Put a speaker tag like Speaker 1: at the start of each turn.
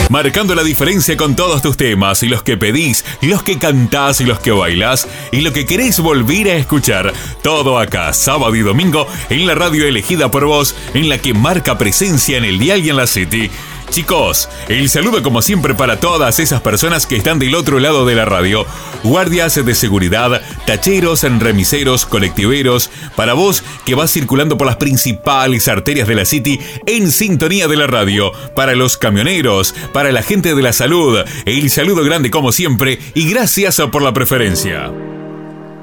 Speaker 1: marcando la diferencia con todos tus temas, y los que pedís, los que cantás y los que bailás, y lo que querés volver a escuchar. Todo acá, sábado y domingo, en la radio elegida por vos, en la que marca presencia en el dial y en la City. Chicos, el saludo como siempre para todas esas personas que están del otro lado de la radio. Guardias de seguridad, tacheros, remiseros, colectiveros. Para vos que vas circulando por las principales arterias de la City en sintonía de la radio. Para los camioneros, para la gente de la salud. El saludo grande como siempre y gracias por la preferencia.